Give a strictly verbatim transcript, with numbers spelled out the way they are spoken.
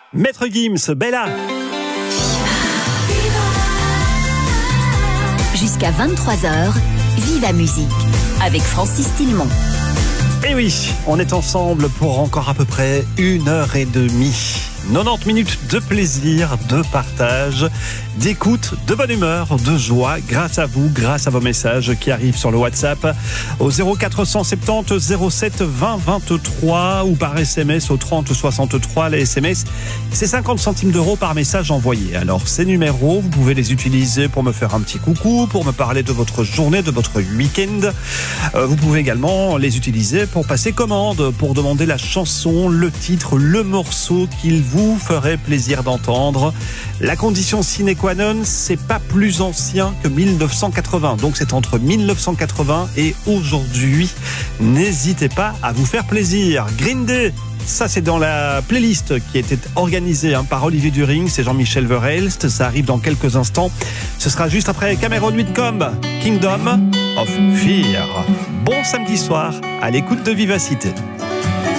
Maître Gims, Bella. Jusqu'à vingt-trois heures, Viva Musique avec Francis Tillemont. Et oui, on est ensemble pour encore à peu près une heure et demie. quatre-vingt-dix minutes de plaisir, de partage, d'écoute, de bonne humeur, de joie, grâce à vous, grâce à vos messages qui arrivent sur le WhatsApp au zéro quatre cent soixante-dix zéro sept vingt vingt-trois ou par S M S au trente soixante-trois. Les S M S, c'est cinquante centimes d'euros par message envoyé. Alors ces numéros, vous pouvez les utiliser pour me faire un petit coucou, pour me parler de votre journée, de votre week-end. Euh, vous pouvez également les utiliser pour passer commande, pour demander la chanson, le titre, le morceau qu'il vous ferait plaisir d'entendre. La condition sine qua non, c'est pas plus ancien que mille neuf cent quatre-vingts. Donc c'est entre mille neuf cent quatre-vingts et aujourd'hui. N'hésitez pas à vous faire plaisir. Green Day, ça c'est dans la playlist qui a été organisée hein, par Olivier During, c'est Jean-Michel Verhelst. Ça arrive dans quelques instants. Ce sera juste après Cameron Whitcomb, Kingdom of Fear. Bon samedi soir à l'écoute de Vivacité.